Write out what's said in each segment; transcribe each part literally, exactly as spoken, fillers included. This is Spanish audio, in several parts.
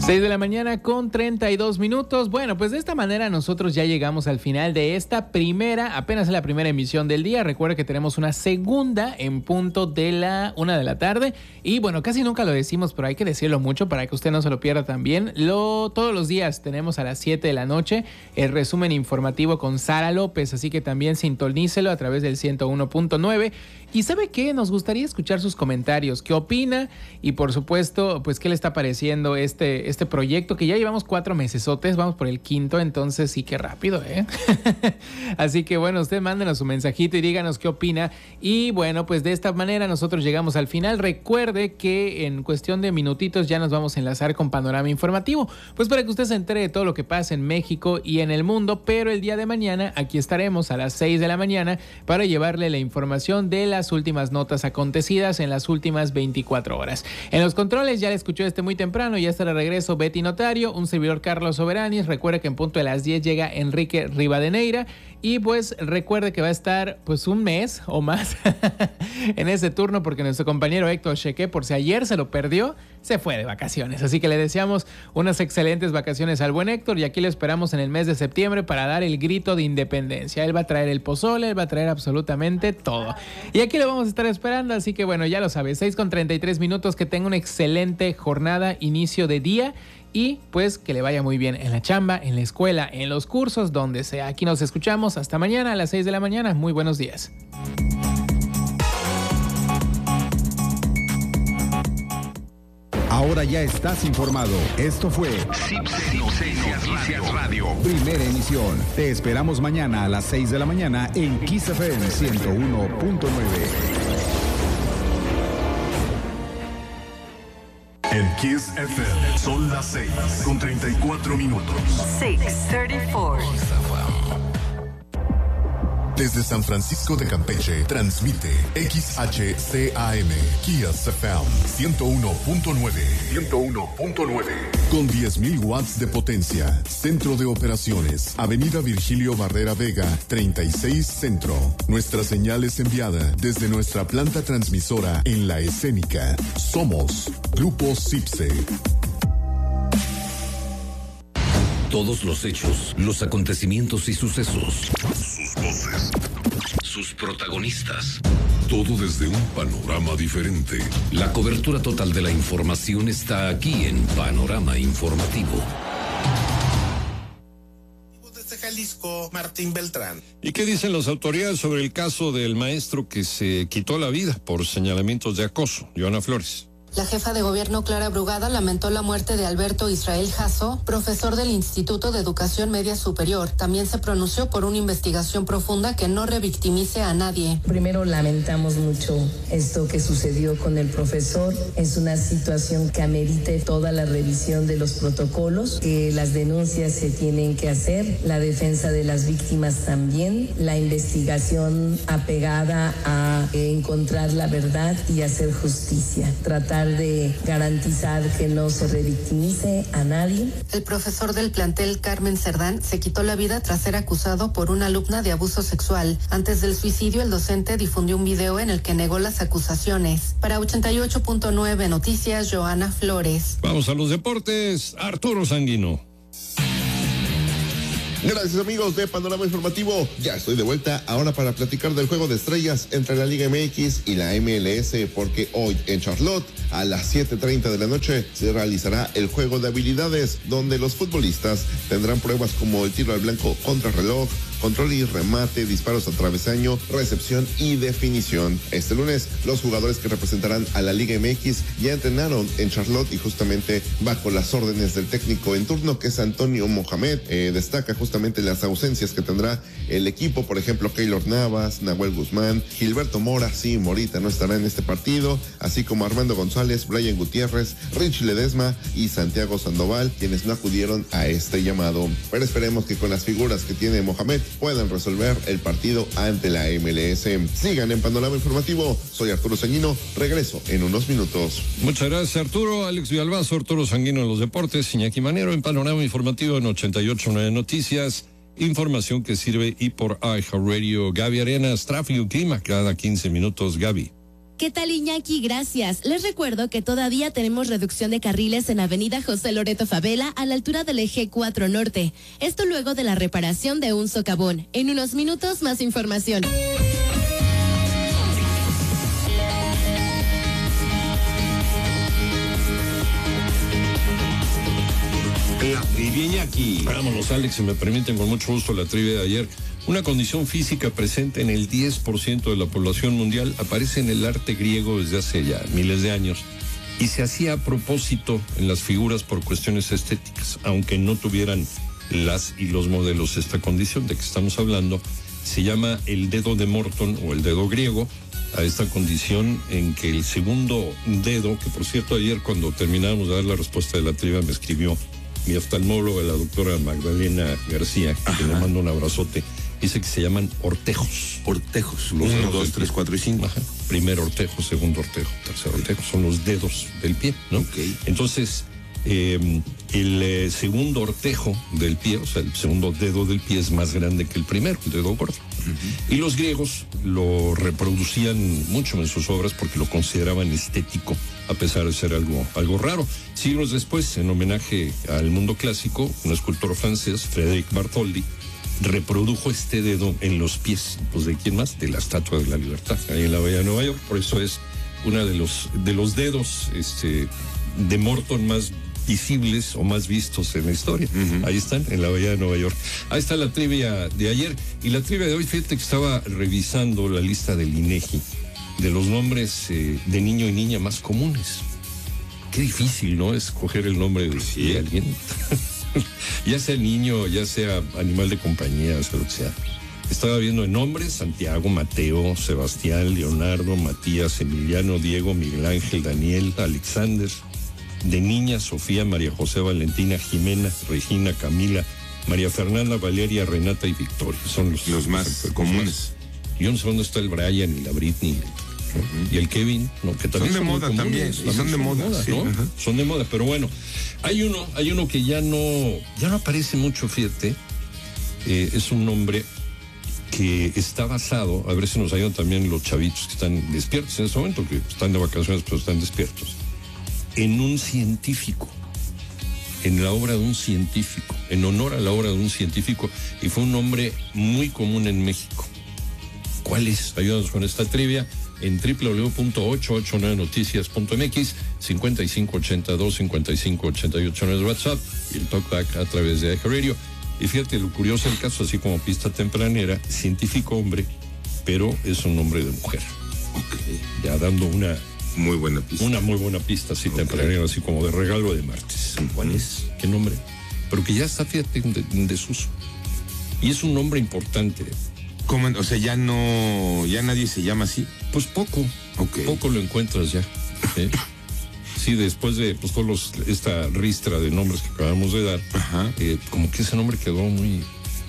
seis de la mañana con treinta y dos minutos. Bueno, pues de esta manera nosotros ya llegamos al final de esta primera, apenas la primera emisión del día. Recuerda que tenemos una segunda en punto de la una de la tarde. Y bueno, casi nunca lo decimos, pero hay que decirlo mucho para que usted no se lo pierda también. Lo, todos los días tenemos a las siete de la noche el resumen informativo con Sara López, así que también sintonícelo a través del ciento uno punto nueve. Y ¿sabe qué? Nos gustaría escuchar sus comentarios. ¿Qué opina? Y por supuesto, pues, ¿qué le está pareciendo este, este proyecto? Que ya llevamos cuatro mesesotes, vamos por el quinto, entonces sí que rápido, ¿eh? Así que bueno, usted mándenos su mensajito y díganos qué opina. Y bueno, pues de esta manera nosotros llegamos al final. Recuerde que en cuestión de minutitos ya nos vamos a enlazar con Panorama Informativo, pues para que usted se entere de todo lo que pasa en México y en el mundo. Pero el día de mañana aquí estaremos a las seis de la mañana para llevarle la información de la las últimas notas acontecidas en las últimas veinticuatro horas. En los controles ya le escuchó este muy temprano, ya está de regreso Betty Notario, un servidor Carlos Soberanis. Recuerde que en punto de las diez llega Enrique Rivadeneira y pues recuerde que va a estar pues un mes o más en ese turno porque nuestro compañero Héctor Cheque, por si ayer se lo perdió, se fue de vacaciones. Así que le deseamos unas excelentes vacaciones al buen Héctor y aquí lo esperamos en el mes de septiembre para dar el grito de independencia. Él va a traer el pozole, él va a traer absolutamente todo. Y aquí lo vamos a estar esperando, así que bueno, ya lo sabes, seis con treinta y tres minutos, que tenga una excelente jornada, inicio de día y pues que le vaya muy bien en la chamba, en la escuela, en los cursos, donde sea. Aquí nos escuchamos hasta mañana a las seis de la mañana. Muy buenos días. Ahora ya estás informado. Esto fue Cipse Noticias Radio. Primera emisión. Te esperamos mañana a las seis de la mañana en Kiss F M ciento uno punto nueve. En Kiss F M son las seis con treinta y cuatro minutos. seis treinta y cuatro. Desde San Francisco de Campeche, transmite X H C A M, Kiss F M ciento uno punto nueve. ciento uno punto nueve. Con diez mil watts de potencia. Centro de operaciones. Avenida Virgilio Barrera Vega, treinta y seis Centro. Nuestra señal es enviada desde nuestra planta transmisora en La Escénica. Somos Grupo Cipse. Todos los hechos, los acontecimientos y sucesos. Sus voces. Sus protagonistas. Todo desde un panorama diferente. La cobertura total de la información está aquí en Panorama Informativo. Desde Jalisco, Martín Beltrán. ¿Y qué dicen las autoridades sobre el caso del maestro que se quitó la vida por señalamientos de acoso? Joana Flores. La jefa de gobierno, Clara Brugada, lamentó la muerte de Alberto Israel Jasso, profesor del Instituto de Educación Media Superior. También se pronunció por una investigación profunda que no revictimice a nadie. Primero, lamentamos mucho esto que sucedió con el profesor. Es una situación que amerite toda la revisión de los protocolos, que las denuncias se tienen que hacer, la defensa de las víctimas también, la investigación apegada a encontrar la verdad y hacer justicia. Tratar de garantizar que no se revictimice a nadie. El profesor del plantel, Carmen Cerdán, se quitó la vida tras ser acusado por una alumna de abuso sexual. Antes del suicidio, el docente difundió un video en el que negó las acusaciones. Para ochenta y ocho punto nueve Noticias, Joana Flores. Vamos a los deportes, Arturo Sanguino. Gracias amigos de Panorama Informativo, ya estoy de vuelta ahora para platicar del juego de estrellas entre la Liga M X y la M L S, porque hoy en Charlotte a las siete treinta de la noche se realizará el juego de habilidades donde los futbolistas tendrán pruebas como el tiro al blanco contra reloj, control y remate, disparos a travesaño, recepción y definición. Este lunes los jugadores que representarán a la Liga M X ya entrenaron en Charlotte y justamente bajo las órdenes del técnico en turno, que es Antonio Mohamed. Eh, destaca justamente las ausencias que tendrá el equipo, por ejemplo Keylor Navas, Nahuel Guzmán, Gilberto Mora, sí, Morita no estará en este partido, así como Armando González, Brian Gutiérrez, Richie Ledesma y Santiago Sandoval, quienes no acudieron a este llamado. Pero esperemos que con las figuras que tiene Mohamed puedan resolver el partido ante la M L S. Sigan en Panorama Informativo, soy Arturo Sanguino, regreso en unos minutos. Muchas gracias Arturo, Alex Villalbazo, Arturo Sanguino en los deportes, Iñaki Manero en Panorama Informativo en ochenta y ocho punto nueve Noticias, información que sirve y por iHeartRadio. Gaby Arenas, tráfico y clima cada quince minutos, Gaby. ¿Qué tal, Iñaki? Gracias. Les recuerdo que todavía tenemos reducción de carriles en Avenida José Loreto Favela a la altura del eje cuatro Norte. Esto luego de la reparación de un socavón. En unos minutos, más información. La trivia aquí. Vámonos, Alex, si me permiten, con mucho gusto la trivia de ayer. Una condición física presente en el diez por ciento de la población mundial aparece en el arte griego desde hace ya miles de años y se hacía a propósito en las figuras por cuestiones estéticas, aunque no tuvieran las y los modelos esta condición de que estamos hablando. Se llama el dedo de Morton o el dedo griego, a esta condición en que el segundo dedo, que por cierto ayer cuando terminamos de dar la respuesta de la trivia me escribió mi oftalmóloga, la doctora Magdalena García, que le mando un abrazote, dice que se llaman ortejos. Ortejos. Los uno, dos, tres, cuatro y cinco. Ajá. Primer ortejo, segundo ortejo, tercer ortejo. Son los dedos del pie, ¿no? Okay. Entonces, eh, el eh, segundo ortejo del pie, o sea, el segundo dedo del pie es más grande que el primero, el dedo gordo. Uh-huh. Y los griegos lo reproducían mucho en sus obras porque lo consideraban estético, a pesar de ser algo, algo raro. Siglos después, en homenaje al mundo clásico, un escultor francés, Frédéric Bartholdi, reprodujo este dedo en los pies, pues ¿de quién más? De la Estatua de la Libertad, ahí en la Bahía de Nueva York. Por eso es uno de los, de los dedos este, de Morton más visibles o más vistos en la historia. Uh-huh. Ahí están, en la Bahía de Nueva York. Ahí está la trivia de ayer. Y la trivia de hoy, fíjate que estaba revisando la lista del INEGI de los nombres eh, de niño y niña más comunes. Qué difícil, ¿no? Escoger el nombre de, sí. de alguien. Ya sea niño, ya sea animal de compañía, sea lo que sea. Estaba viendo en nombres: Santiago, Mateo, Sebastián, Leonardo, Matías, Emiliano, Diego, Miguel Ángel, Daniel, Alexander. De niña, Sofía, María José, Valentina, Jimena, Regina, Camila, María Fernanda, Valeria, Renata y Victoria. Son los, los más los comunes. Más. Yo no sé dónde está el Brian y la Britney. Uh-huh. Y el Kevin, ¿no? Que también son de son moda también, también son de son moda, moda sí, ¿no? uh-huh. Son de moda, pero bueno, hay uno, hay uno que ya no, ya no aparece mucho, fíjate. Eh, es un nombre que está basado, a ver si nos ayudan también los chavitos que están despiertos en este momento, que están de vacaciones pero están despiertos, en un científico, en la obra de un científico, en honor a la obra de un científico, y fue un nombre muy común en México. ¿Cuál es? Ayúdanos con esta trivia en doble u doble u doble u punto ocho ocho nueve noticias punto m x, cincuenta y cinco ochenta y dos, cincuenta y cinco ochenta y ocho en el WhatsApp y el talkback a través de iHeartRadio. Y fíjate, lo curioso del caso, así como pista tempranera, científico hombre, pero es un nombre de mujer. Okay. Ya dando una muy buena pista. Una muy buena pista, así okay. tempranera, así como de regalo de martes. ¿Cuál es? ¿Qué nombre? Pero que ya está, fíjate, en, de, en desuso. Y es un nombre importante. ¿Cómo? O sea, ya no, ya nadie se llama así. Pues poco, okay. poco lo encuentras ya. ¿eh? Sí, después de pues todos los, esta ristra de nombres que acabamos de dar, eh, como que ese nombre quedó muy.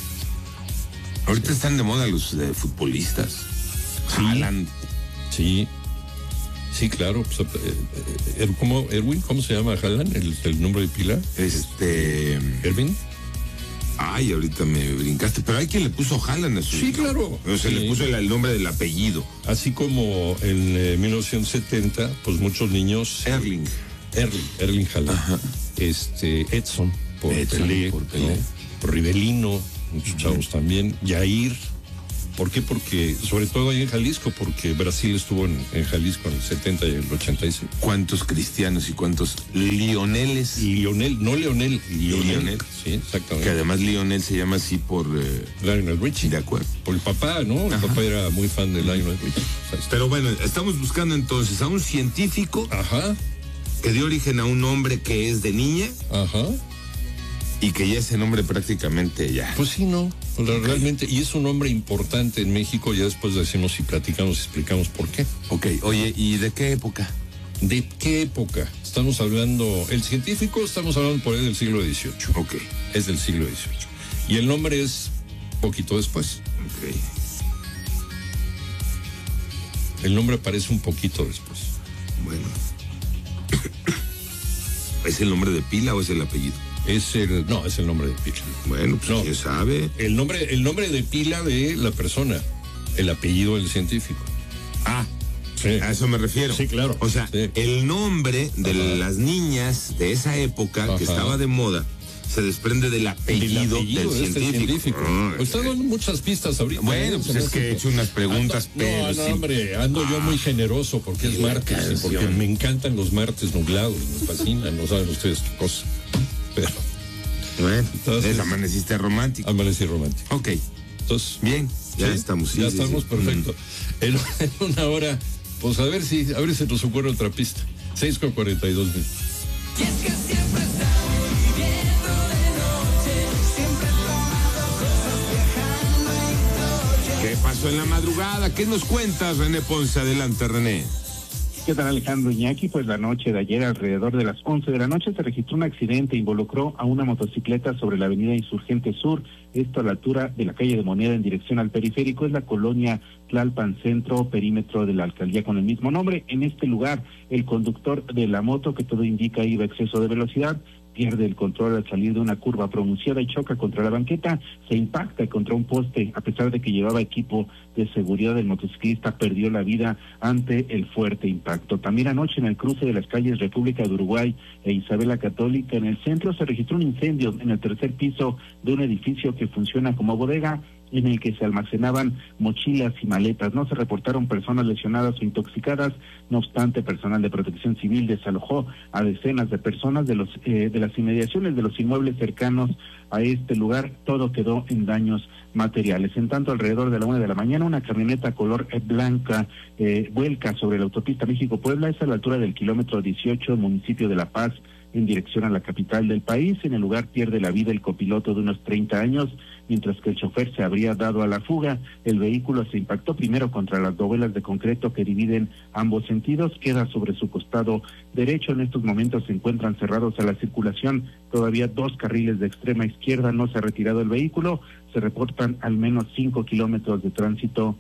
Ahorita sí. están de moda los eh, futbolistas. Sí. Haaland. Sí. Sí, claro. Pues, eh, eh, ¿cómo, Erwin, ¿cómo se llama Haaland? ¿El, el nombre de pila? Este. Erwin. Ay, ahorita me brincaste, pero hay quien le puso Haaland a su Sí, hijo. claro. O sea, sí. le puso el, el nombre del apellido. Así como en eh, mil novecientos setenta, pues muchos niños... Erling. Erling, Erling Haaland. Ajá. Este, Edson, por Edson, Pelé. Por Pelé. ¿no? Rivelino, muchos uh-huh. chavos también. Jair. ¿Por qué? Porque, sobre todo ahí en Jalisco, porque Brasil estuvo en, en Jalisco en el setenta y el ochenta y seis. ¿Cuántos cristianos y cuántos Lioneles? Lionel, no Leonel, Lionel. Lionel. Sí, exactamente. Que además Lionel se llama así por... Eh, Lionel Richie. De acuerdo. Por el papá, ¿no? El Ajá. papá era muy fan de Lionel Richie. Pero bueno, estamos buscando entonces a un científico Ajá. que dio origen a un hombre que es de niña. Ajá. Y que ya ese nombre prácticamente ya. Pues sí, no, okay. realmente, y es un nombre importante en México, ya después decimos y platicamos y explicamos por qué. Ok, oye, ¿y de qué época? ¿De qué época? Estamos hablando, el científico, estamos hablando por ahí del siglo dieciocho. Ok. Es del siglo dieciocho. Y el nombre es poquito después. Ok. El nombre aparece un poquito después. Bueno. ¿Es el nombre de pila o es el apellido? Es el, no, es el nombre de pila. Bueno, pues no, ¿quién sabe? El nombre, el nombre de pila de la persona, el apellido del científico. Ah, Sí. A eso me refiero. Sí, claro. O sea, sí. el nombre de Ajá. las niñas de esa época Ajá. que estaba de moda se desprende del apellido, El apellido del de este científico. científico. Ah, Pues están dando muchas pistas ahorita. Bueno, ¿eh? pues es que he hecho unas preguntas, Ando, pero no, no, sí. hombre, ando yo muy generoso porque es martes y porque canción. me encantan los martes nublados, me fascinan, no saben ustedes qué cosa. Pero, Bueno, entonces, es, amaneciste romántico. amanecí romántico. Ok, Entonces, bien, ya ¿sí? estamos. Sí, ya sí, estamos, sí. perfecto. En, en una hora, pues a ver si, a ver si nos ocurre otra pista. seis con cuarenta y dos minutos. Y es que siempre estamos viviendo de noche, siempre tomando cosas, viajando en coche. ¿Qué pasó en la madrugada? ¿Qué nos cuentas, René Ponce? Adelante, René. ¿Qué tal, Alejandro Iñaki? Pues la noche de ayer, alrededor de las once de la noche, se registró un accidente, involucró a una motocicleta sobre la avenida Insurgente Sur, esto a la altura de la calle de Moneda en dirección al periférico, es la colonia Tlalpan Centro, perímetro de la alcaldía con el mismo nombre. En este lugar, el conductor de la moto, que todo indica iba a exceso de velocidad, pierde el control al salir de una curva pronunciada y choca contra la banqueta, se impacta contra un poste. A pesar de que llevaba equipo de seguridad, el motociclista perdió la vida ante el fuerte impacto. También anoche, en el cruce de las calles República de Uruguay e Isabela Católica, en el centro, se registró un incendio en el tercer piso de un edificio que funciona como bodega, en el que se almacenaban mochilas y maletas. No se reportaron personas lesionadas o intoxicadas, no obstante, personal de protección civil desalojó a decenas de personas de los eh, de las inmediaciones de los inmuebles cercanos a este lugar. Todo quedó en daños materiales. En tanto, alrededor de la una de la mañana, una camioneta color blanca eh, vuelca sobre la autopista México-Puebla, es a la altura del kilómetro dieciocho, municipio de La Paz, en dirección a la capital del país. En el lugar pierde la vida el copiloto de unos treinta años, mientras que el chofer se habría dado a la fuga. El vehículo se impactó primero contra las dovelas de concreto que dividen ambos sentidos, queda sobre su costado derecho. En estos momentos se encuentran cerrados a la circulación todavía dos carriles de extrema izquierda, no se ha retirado el vehículo, se reportan al menos cinco kilómetros de tránsito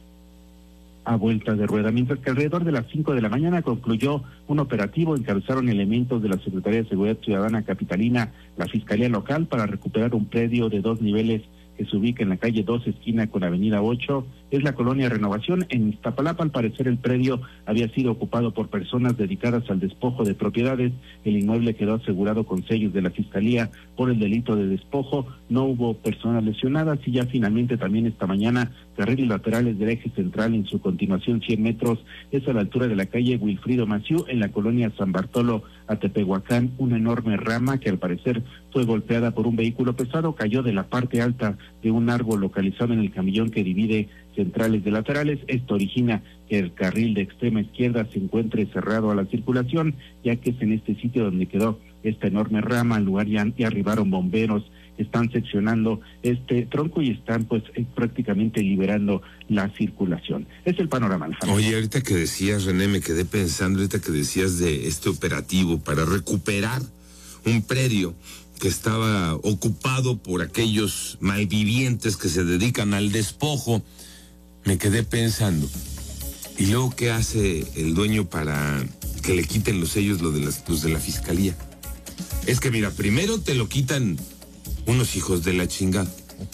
a vuelta de rueda, mientras que alrededor de las cinco de la mañana concluyó un operativo. Encabezaron elementos de la Secretaría de Seguridad Ciudadana Capitalina, la Fiscalía Local, para recuperar un predio de dos niveles que se ubica en la calle dos, esquina con avenida ocho, es la colonia Renovación, en Iztapalapa. Al parecer el predio había sido ocupado por personas dedicadas al despojo de propiedades. El inmueble quedó asegurado con sellos de la Fiscalía por el delito de despojo, no hubo personas lesionadas. Y ya finalmente también esta mañana, carriles laterales del eje central en su continuación cien metros, es a la altura de la calle Wilfrido Maciú, en la colonia San Bartolo, Atepehuacán, una enorme rama que al parecer fue golpeada por un vehículo pesado, cayó de la parte alta de un árbol localizado en el camellón que divide centrales de laterales. Esto origina que el carril de extrema izquierda se encuentre cerrado a la circulación, ya que es en este sitio donde quedó esta enorme rama. Al lugar ya, ya arribaron bomberos, están seccionando este tronco y están pues eh, prácticamente liberando la circulación. Es el panorama, Alejandro. Oye, ahorita que decías, René, me quedé pensando, ahorita que decías de este operativo para recuperar un predio que estaba ocupado por aquellos malvivientes que se dedican al despojo, me quedé pensando, ¿y luego qué hace el dueño para que le quiten los sellos los de, las, los de la Fiscalía? Es que mira, primero te lo quitan unos hijos de la chingada,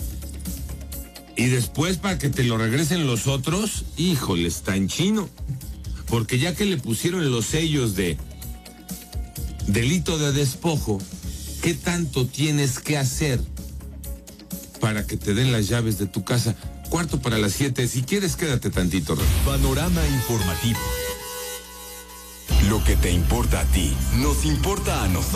y después para que te lo regresen los otros, híjole, está en chino, porque ya que le pusieron los sellos de delito de despojo, ¿qué tanto tienes que hacer para que te den las llaves de tu casa? Cuarto para las siete, si quieres quédate tantito. Panorama informativo. Lo que te importa a ti, nos importa a nosotros.